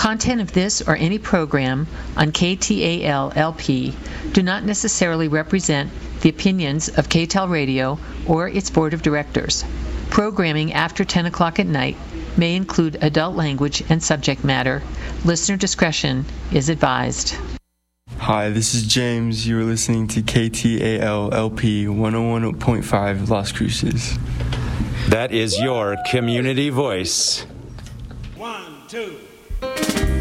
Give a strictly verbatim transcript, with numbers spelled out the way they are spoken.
content of this or any program on K T A L L P do not necessarily represent the opinions of K T A L Radio or its board of directors. Programming after ten o'clock at night may include adult language and subject matter. Listener discretion is advised. Hi, this is James. You are listening to K T A L L P one oh one point five Las Cruces. That is your community voice. One, two.